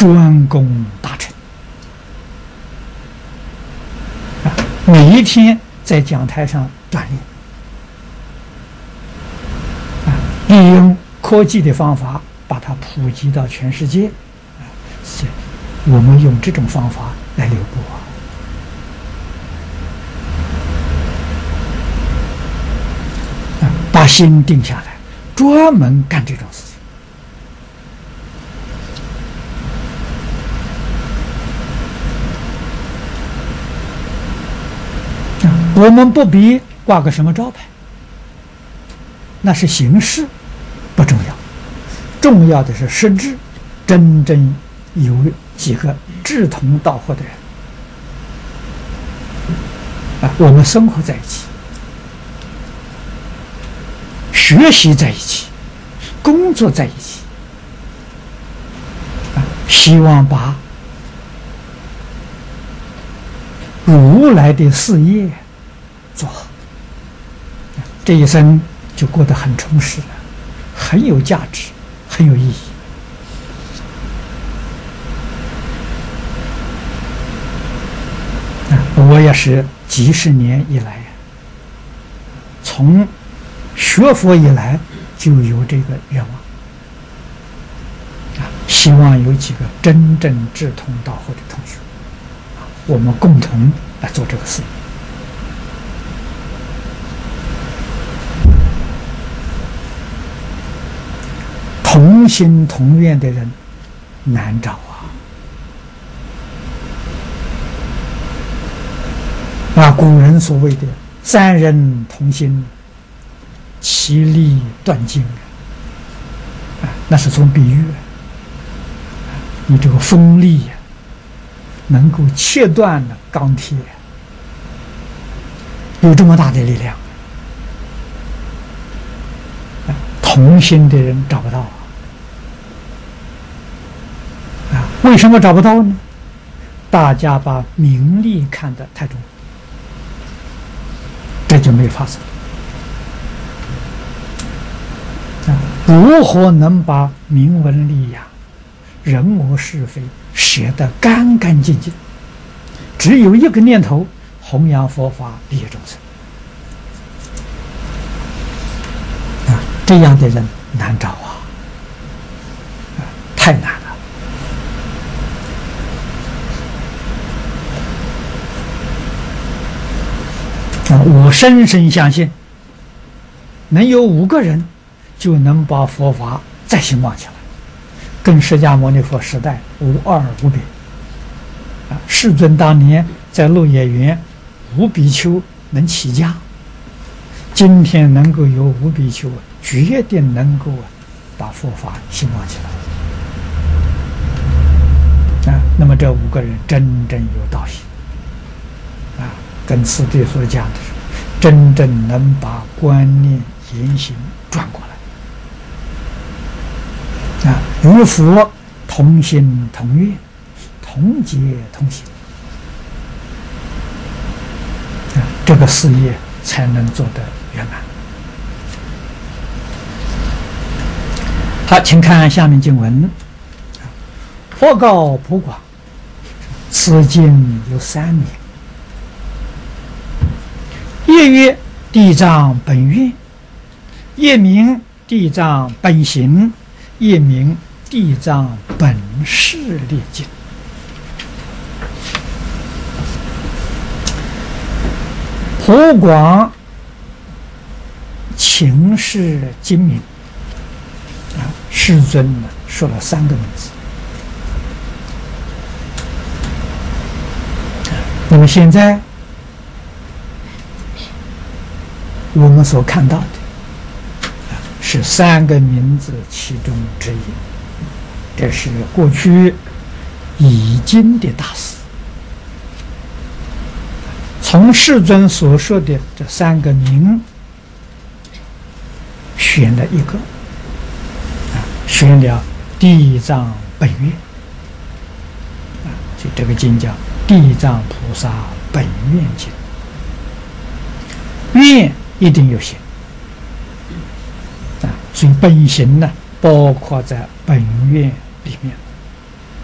专攻大成每一天在讲台上锻炼利用科技的方法把它普及到全世界我们用这种方法来留步把心定下来，专门干这种事情。我们不必挂个什么招牌，那是形式，不重要。重要的是实质，真正有几个志同道合的人我们生活在一起。学习在一起，工作在一起，希望把如来的事业做好，这一生就过得很充实了，很有价值，很有意义。我也是几十年以来，从学佛以来就有这个愿望希望有几个真正志同道合的同学我们共同来做这个事业。同心同愿的人难找古人所谓的三人同心，其利断金那是从比喻你这个锋利能够切断了钢铁，有这么大的力量同心的人找不到为什么找不到呢？大家把名利看得太重，这就没发生。如何能把名闻利养、人我是非写得干干净净？只有一个念头：弘扬佛法，利益众生。这样的人难找太难了。我深深相信，能有5个人，就能把佛法再兴旺起来，跟释迦牟尼佛时代无二无别。世尊当年在鹿野园5比丘能起家，今天能够有5比丘，决定能够把佛法兴旺起来。那么这5个人真正有道行跟此地所讲的是，真正能把观念言行转过来与佛同心同愿，同结同行这个事业才能做得圆满。好，请看下面经文：佛告普广，此经有3名。一曰地藏本愿，一名地藏本行，一名地藏本誓列经。普广情是经名世尊说了3个名字。那么现在我们所看到的是3个名字其中之一，这是过去已经的大事。从世尊所说的这3个名选了一个选了地藏本愿就这个经叫地藏菩萨本愿经。愿一定有行所以本行呢包括在本愿里面。